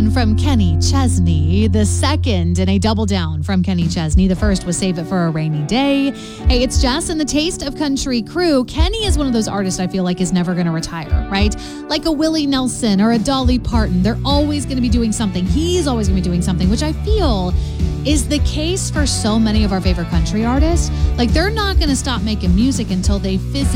one from Kenny Chesney. The second in a double down from Kenny Chesney. The first was Save It for a Rainy Day. Hey, it's Jess and the Taste of Country crew. Kenny is one of those artists I feel like is never going to retire, right? Like a Willie Nelson or a Dolly Parton. They're always going to be doing something. He's always going to be doing something, which I feel is the case for so many of our favorite country artists. Like, they're not going to stop making music until they physically